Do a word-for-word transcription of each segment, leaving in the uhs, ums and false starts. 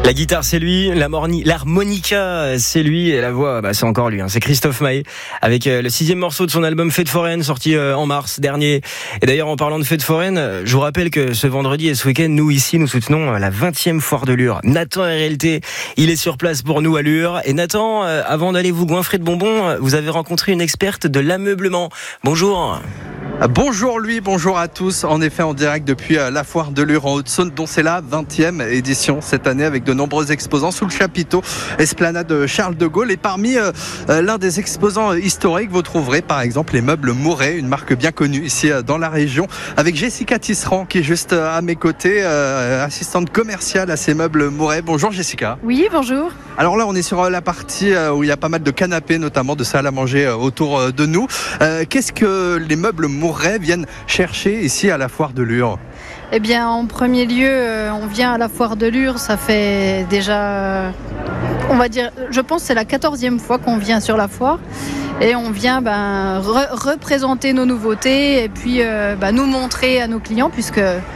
La guitare, c'est lui. La morni- L'harmonica, c'est lui. Et la voix, bah, c'est encore lui. Hein. C'est Christophe Maé avec euh, le sixième morceau de son album Fête foraine, sorti euh, en mars dernier. Et d'ailleurs, en parlant de Fête foraine, euh, je vous rappelle que ce vendredi et ce week-end, nous ici, nous soutenons euh, la vingtième foire de Lure. Nathan R L T, il est sur place pour nous à Lure. Et Nathan, euh, avant d'aller vous goinfrer de bonbons, euh, vous avez rencontré une experte de l'ameublement. Bonjour. Bonjour lui, bonjour à tous. En effet, en direct depuis la foire de Lure en Haute-Saône, dont c'est la vingtième édition cette année, avec de nombreux exposants sous le chapiteau Esplanade Charles de Gaulle. Et parmi euh, l'un des exposants historiques, vous trouverez par exemple les meubles Mouret, une marque bien connue ici dans la région, avec Jessica Tisserand qui est juste à mes côtés, euh, assistante commerciale à ces meubles Mouret. Bonjour Jessica. Oui, bonjour. Alors là, on est sur la partie où il y a pas mal de canapés, notamment de salles à manger autour de nous. Euh, qu'est-ce que les meubles Mouret viennent chercher ici à la foire de Lure ? Eh bien, en premier lieu, on vient à la foire de Lure. Ça fait déjà, on va dire, je pense que c'est la quatorzième fois qu'on vient sur la foire. Et on vient ben, re- représenter nos nouveautés et puis euh, ben, nous montrer à nos clients, puisque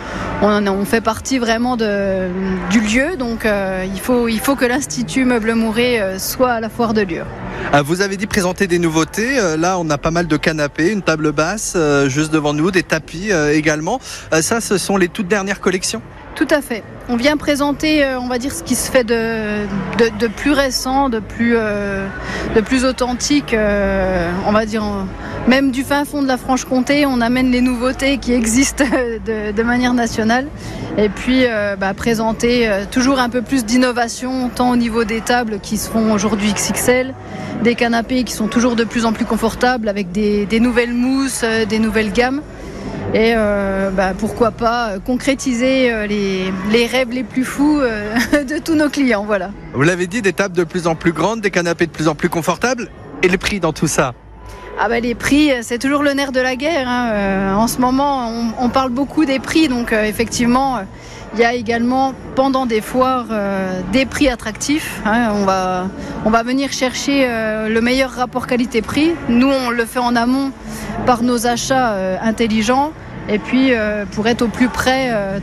on, on fait partie vraiment de, du lieu. Donc euh, il faut, il faut que l'Institut Meubles Mouret euh, soit à la foire de Lure. Vous avez dit présenter des nouveautés. Là, on a pas mal de canapés, une table basse euh, juste devant nous, des tapis euh, également. Euh, ça, ce sont les toutes dernières collections ? Tout à fait. On vient présenter, euh, on va dire, ce qui se fait de, de, de plus récent, de plus, euh, de plus authentique. Euh, on va dire, même du fin fond de la Franche-Comté, on amène les nouveautés qui existent de, de manière nationale. Et puis, euh, bah, présenter euh, toujours un peu plus d'innovation, tant au niveau des tables qui se font aujourd'hui X X L, des canapés qui sont toujours de plus en plus confortables avec des, des nouvelles mousses, euh, des nouvelles gammes. Et euh, bah, pourquoi pas euh, concrétiser euh, les, les rêves les plus fous euh, de tous nos clients, voilà. Vous l'avez dit, des tables de plus en plus grandes, des canapés de plus en plus confortables. Et les prix dans tout ça ? Ah bah, les prix, c'est toujours le nerf de la guerre. Hein. Euh, en ce moment, on, on parle beaucoup des prix, donc euh, effectivement, il euh, y a également pendant des foires euh, des prix attractifs. Hein. On va, on va venir chercher euh, le meilleur rapport qualité-prix. Nous, on le fait en amont par nos achats euh, intelligents. Et puis euh, pour être au plus près euh,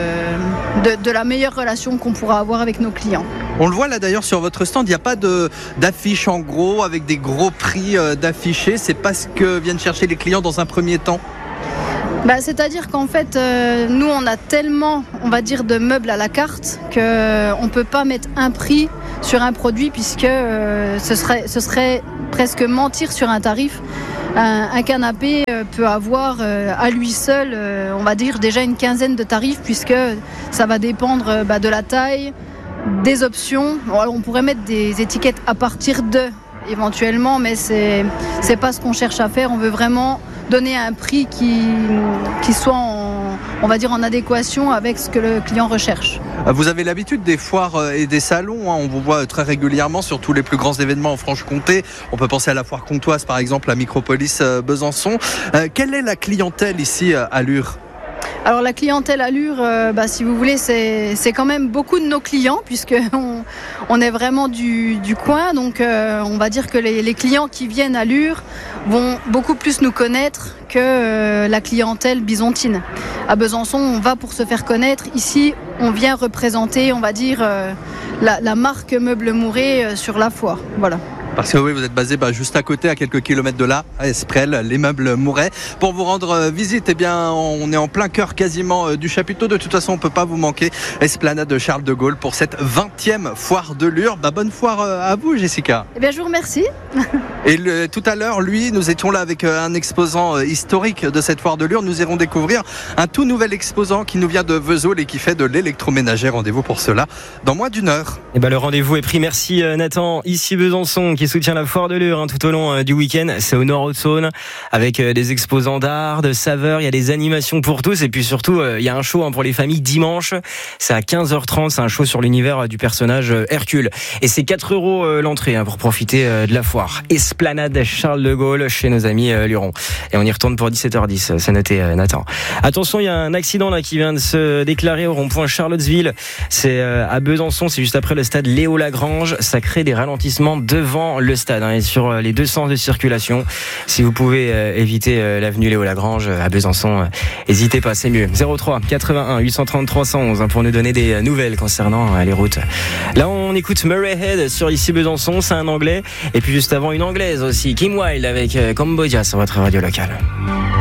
de, de, de la meilleure relation qu'on pourra avoir avec nos clients. On le voit là d'ailleurs sur votre stand, il n'y a pas de, d'affiche en gros avec des gros prix euh, d'affichés. C'est pas ce que viennent chercher les clients dans un premier temps ? Bah, c'est-à-dire qu'en fait, euh, nous on a tellement, on va dire, de meubles à la carte qu'on ne peut pas mettre un prix sur un produit, puisque euh, ce serait, ce serait presque mentir sur un tarif. Un, un canapé euh, peut avoir euh, à lui seul, euh, on va dire, déjà une quinzaine de tarifs, puisque ça va dépendre euh, bah, de la taille, des options. Bon, alors, on pourrait mettre des étiquettes à partir de, éventuellement, mais c'est, c'est pas ce qu'on cherche à faire. On veut vraiment donner un prix qui, qui soit en, on va dire, en adéquation avec ce que le client recherche. Vous avez l'habitude des foires et des salons, hein. On vous voit très régulièrement sur tous les plus grands événements en Franche-Comté. On peut penser à la foire comtoise par exemple, la Micropolis Besançon. Euh, quelle est la clientèle ici à Lure ? Alors la clientèle à Lure, euh, bah, si vous voulez, c'est, c'est quand même beaucoup de nos clients, puisqu'on on est vraiment du, du coin. Donc euh, on va dire que les, les clients qui viennent à Lure vont beaucoup plus nous connaître que euh, la clientèle bisontine. À Besançon, on va pour se faire connaître. Ici, on vient représenter, on va dire, euh, la, la marque Meubles Mouret euh, sur la foire. Voilà. Parce que oui, vous êtes basé bah, juste à côté, à quelques kilomètres de là, à Esprel, les meubles Mouret. Pour vous rendre euh, visite, eh bien, on est en plein cœur quasiment euh, du chapiteau. De toute façon, on ne peut pas vous manquer. Esplanade Charles de Gaulle pour cette vingtième foire de Lure. Bah, bonne foire euh, à vous, Jessica. Eh bien, je vous remercie. Et le, tout à l'heure, lui, nous étions là avec euh, un exposant euh, historique de cette foire de Lure. Nous irons découvrir un tout nouvel exposant qui nous vient de Vesoul et qui fait de l'électroménager. Rendez-vous pour cela dans moins d'une heure. Et ben, le rendez-vous est pris. Merci Nathan. Ici Besançon qui soutient la foire de Lure hein, tout au long euh, du week-end. C'est au Nord Haute-Saône avec euh, des exposants d'art, de saveurs. Il y a des animations pour tous et puis surtout euh, il y a un show hein, pour les familles dimanche. C'est à quinze heures trente. C'est un show sur l'univers euh, du personnage euh, Hercule. Et c'est quatre euros euh, l'entrée hein, pour profiter euh, de la foire. Esplanade Charles de Gaulle chez nos amis euh, Lurons. Et on y retourne pour dix-sept heures dix. C'est noté euh, Nathan. Attention, il y a un accident là qui vient de se déclarer au rond-point Charlottesville. C'est euh, à Besançon. C'est juste après le stade Léo Lagrange. Ça crée des ralentissements devant devant le stade hein, et sur les deux sens de circulation. Si vous pouvez euh, éviter euh, l'avenue Léo Lagrange à Besançon, n'hésitez euh, pas, c'est mieux. zéro trois quatre-vingt-un huit cent trente trois cent onze hein, pour nous donner des euh, nouvelles concernant euh, les routes. Là, on écoute Murray Head sur Ici Besançon, c'est un anglais. Et puis juste avant, une anglaise aussi, Kim Wilde avec euh, Cambodia sur votre radio locale.